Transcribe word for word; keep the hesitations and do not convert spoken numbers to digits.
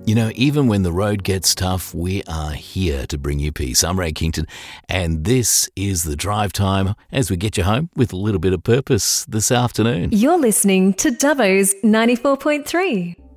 You know, even when the road gets tough, we are here to bring you peace. I'm Ray Kington, and this is The Drive Time as we get you home with a little bit of purpose this afternoon. You're listening to Dubbo's ninety-four point three.